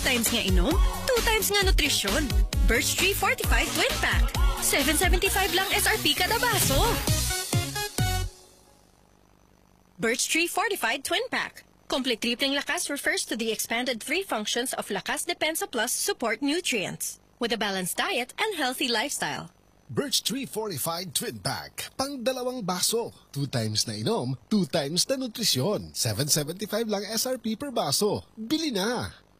times nga inom, 2 times nga nutrisyon. Birch Tree Fortified Twin Pack. 7.75 lang SRP kada baso. Birch Tree Fortified Twin Pack. Complete tripling lakas refers to the expanded 3 functions of Lakas Depensa Plus support nutrients with a balanced diet and healthy lifestyle. Birch Tree Fortified Twin Pack. Pang 2 baso. 2 times na inom, 2 times na nutrisyon. 7.75 lang SRP per baso. Bili na!